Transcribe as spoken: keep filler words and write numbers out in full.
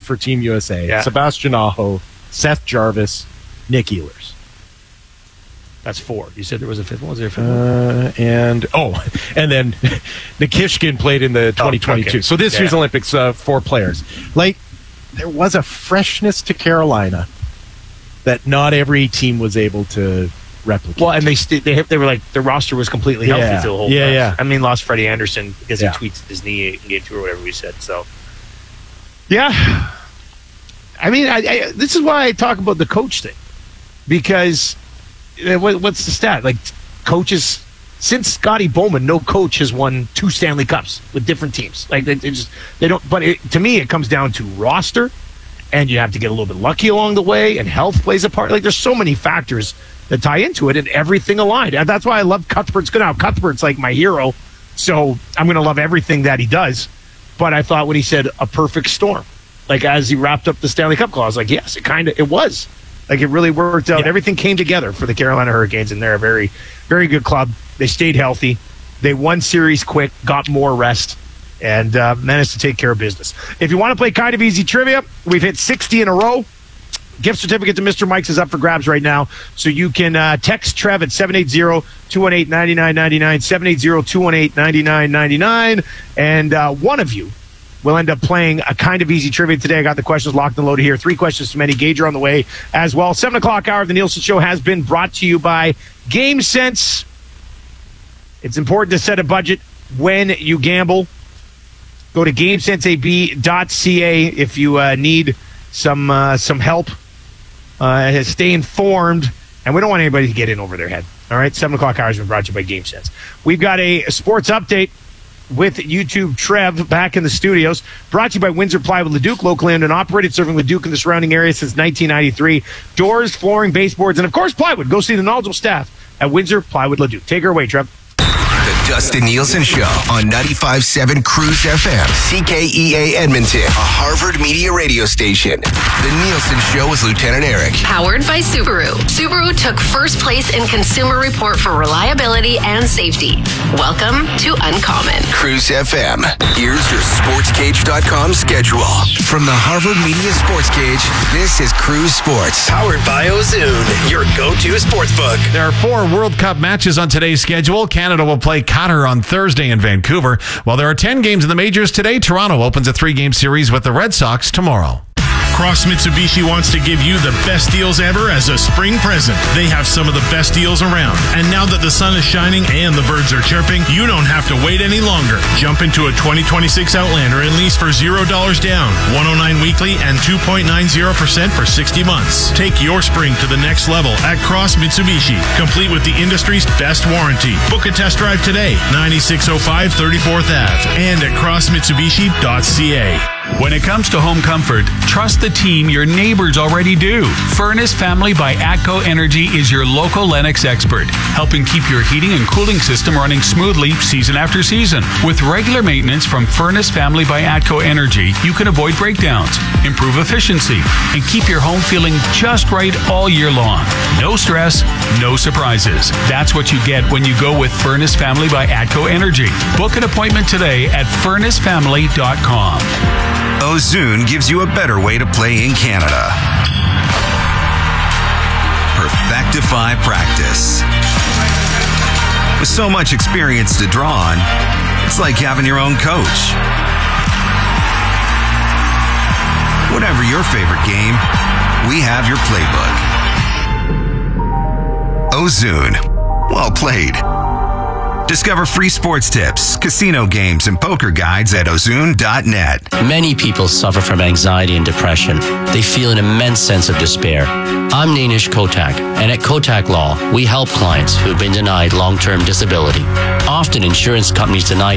for Team U S A. Yeah. Sebastian Aho, Seth Jarvis, Nick Ehlers. That's four. You said there was a fifth one. Was there a fifth one? Uh, and, oh, and then Nikishkin played in the twenty twenty-two. Oh, okay. So this yeah. year's Olympics, uh, four players. Like, there was a freshness to Carolina that not every team was able to replicate. Well, and they st- they they were like, the roster was completely healthy Yeah. through the whole Yeah, match. yeah. I mean, lost Freddie Anderson because Yeah. he tweets his knee in game two or whatever we said. So, yeah. I mean, I, I, this is why I talk about the coach thing. Because uh, what, what's the stat? Like, coaches, since Scotty Bowman, no coach has won two Stanley Cups with different teams. Like, they, they just, they don't, but it, to me, it comes down to roster, and you have to get a little bit lucky along the way, and health plays a part. Like, there's so many factors that tie into it, and everything aligned. And that's why I love Cuthbert's good now. Cuthbert's like my hero, so I'm going to love everything that he does. But I thought when he said a perfect storm, like as he wrapped up the Stanley Cup call, I was like, yes, it kind of, it was. Like, it really worked out. Yeah. Everything came together for the Carolina Hurricanes, and they're a very, very good club. They stayed healthy. They won series quick, got more rest, and uh, managed to take care of business. If you want to play kind of easy trivia, we've hit sixty in a row. Gift certificate to Mister Mike's is up for grabs right now. So you can uh, text Trev at seven eight zero, two one eight, nine nine nine nine, seven eight zero, two one eight, nine nine nine nine, and uh, one of you will end up playing a kind of easy trivia today. I got the questions locked and loaded here. Three questions to many. Gauger on the way as well. Seven o'clock hour of the Nielsen Show has been brought to you by GameSense. It's important to set a budget when you gamble. Go to game sense a b dot c a if you uh, need some uh, some help. Uh, stay informed, and we don't want anybody to get in over their head. All right, seven o'clock hour has been brought to you by GameSense. We've got a sports update with YouTube Trev back in the studios. Brought to you by Windsor Plywood Leduc, locally owned and operated, serving Leduc and the surrounding area since nineteen ninety-three. Doors, flooring, baseboards, and of course plywood. Go see the knowledgeable staff at Windsor Plywood Leduc. Take her away, Trev. The Dustin Nielsen Show on ninety-five point seven Cruise F M, C K E A Edmonton, a Harvard Media radio station. The Nielsen Show with Lieutenant Eric. Powered by Subaru. Subaru took first place in Consumer Report for reliability and safety. Welcome to Uncommon. Cruise F M. Here's your sports cage dot com schedule. From the Harvard Media Sports Cage, this is Cruise Sports. Powered by Ozune, your go-to sportsbook. There are four World Cup matches on today's schedule. Canada will play Qatar on Thursday in Vancouver. While there are ten games in the majors today, Toronto opens a three-game series with the Red Sox tomorrow. Cross Mitsubishi wants to give you the best deals ever as a spring present. They have some of the best deals around. And now that the sun is shining and the birds are chirping, you don't have to wait any longer. Jump into a twenty twenty-six Outlander and lease for zero dollars down, one oh nine weekly, and two point nine zero percent for sixty months. Take your spring to the next level at Cross Mitsubishi, complete with the industry's best warranty. Book a test drive today, ninety-six oh five thirty-fourth Avenue, and at cross mitsubishi dot c a. When it comes to home comfort, trust the team your neighbors already do. Furnace Family by ATCO Energy is your local Lennox expert, helping keep your heating and cooling system running smoothly season after season. With regular maintenance from Furnace Family by ATCO Energy, you can avoid breakdowns, improve efficiency, and keep your home feeling just right all year long. No stress, no surprises. That's what you get when you go with Furnace Family by ATCO Energy. Book an appointment today at furnace family dot com. Ozune gives you a better way to play in Canada. Perfectify practice. With so much experience to draw on, it's like having your own coach. Whatever your favorite game, we have your playbook. Ozune. Well played. Discover free sports tips, casino games, and poker guides at ozune dot net. Many people suffer from anxiety and depression. They feel an immense sense of despair. I'm Nainish Kotak, and at Kotak Law, we help clients who have been denied long-term disability. Often insurance companies deny